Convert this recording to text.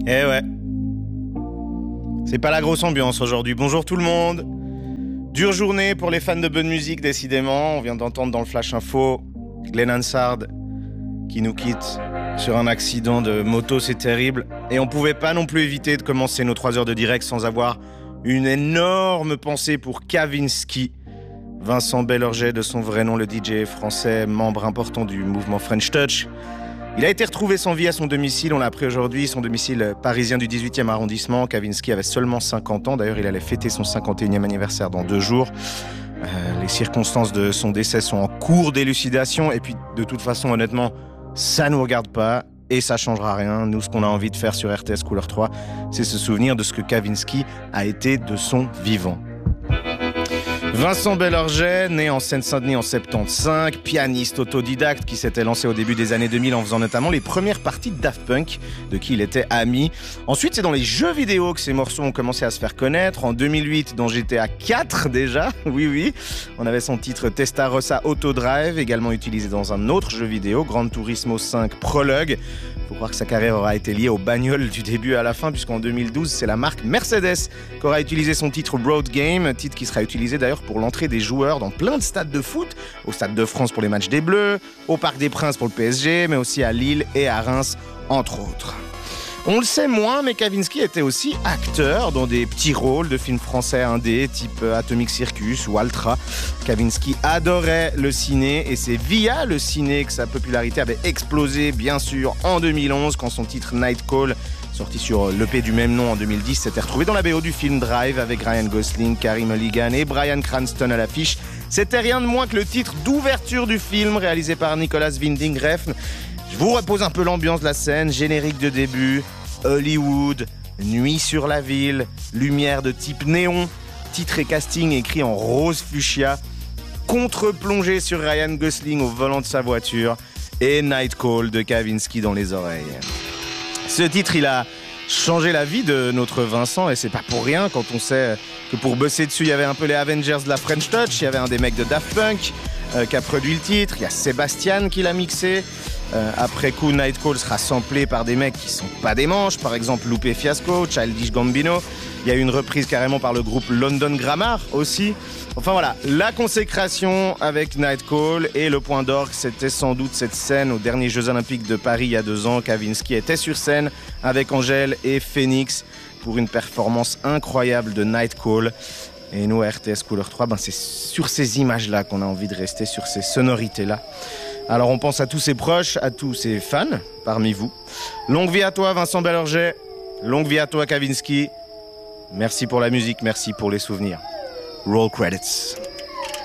Eh ouais. C'est pas la grosse ambiance aujourd'hui. Bonjour tout le monde. Dure journée pour les fans de bonne musique, décidément. On vient d'entendre dans le Flash Info Glenn Hansard qui nous quitte sur un accident de moto, c'est terrible. Et on pouvait pas non plus éviter de commencer nos 3 heures de direct sans avoir une énorme pensée pour Kavinsky. Vincent Bellorget, de son vrai nom, le DJ français, membre important du mouvement French Touch. Il a été retrouvé sans vie à son domicile, on l'a appris aujourd'hui, son domicile parisien du 18e arrondissement. Kavinsky avait seulement 50 ans, d'ailleurs il allait fêter son 51e anniversaire dans 2 jours. Les circonstances de son décès sont en cours d'élucidation et puis de toute façon honnêtement, ça nous regarde pas et ça changera rien. Nous, ce qu'on a envie de faire sur RTS Couleur 3, c'est se souvenir de ce que Kavinsky a été de son vivant. Vincent Bellorget, né en Seine-Saint-Denis en 75, pianiste autodidacte qui s'était lancé au début des années 2000 en faisant notamment les premières parties de Daft Punk, de qui il était ami. Ensuite, c'est dans les jeux vidéo que ses morceaux ont commencé à se faire connaître. En 2008, dans GTA 4 déjà, oui, on avait son titre Testarossa Autodrive, également utilisé dans un autre jeu vidéo, Gran Turismo 5 Prologue. Faut croire que sa carrière aura été liée aux bagnoles du début à la fin, puisqu'en 2012, c'est la marque Mercedes qui aura utilisé son titre Road Game, titre qui sera utilisé d'ailleurs pour l'entrée des joueurs dans plein de stades de foot, au Stade de France pour les matchs des Bleus, au Parc des Princes pour le PSG, mais aussi à Lille et à Reims, entre autres. On le sait moins, mais Kavinsky était aussi acteur dans des petits rôles de films français indés, type Atomic Circus ou Altra. Kavinsky adorait le ciné et c'est via le ciné que sa popularité avait explosé, bien sûr, en 2011, quand son titre Night Call, sorti sur l'EP du même nom en 2010, s'était retrouvé dans la BO du film Drive avec Ryan Gosling, Carey Mulligan et Bryan Cranston à l'affiche. C'était rien de moins que le titre d'ouverture du film, réalisé par Nicolas Winding Refn. Je vous repose un peu l'ambiance de la scène, générique de début, Hollywood, nuit sur la ville, lumière de type néon, titre et casting écrit en rose fuchsia, contre-plongée sur Ryan Gosling au volant de sa voiture et Night Call de Kavinsky dans les oreilles. Ce titre, il a changé la vie de notre Vincent et c'est pas pour rien quand on sait que pour bosser dessus, il y avait un peu les Avengers de la French Touch, il y avait un des mecs de Daft Punk qui a produit le titre, il y a Sébastien qui l'a mixé. Après coup, Night Call sera samplé par des mecs qui sont pas des manches, par exemple Lupe Fiasco, Childish Gambino. Il y a eu une reprise carrément par le groupe London Grammar aussi. Enfin voilà, la consécration avec Night Call et le point d'orgue, c'était sans doute cette scène aux derniers Jeux Olympiques de Paris il y a 2 ans. Kavinsky était sur scène avec Angèle et Phoenix pour une performance incroyable de Night Call. Et nous, à RTS Couleur 3, c'est sur ces images-là qu'on a envie de rester, sur ces sonorités-là. Alors on pense à tous ses proches, à tous ses fans parmi vous. Longue vie à toi Vincent Bellorget, longue vie à toi Kavinsky. Merci pour la musique, merci pour les souvenirs. Roll credits.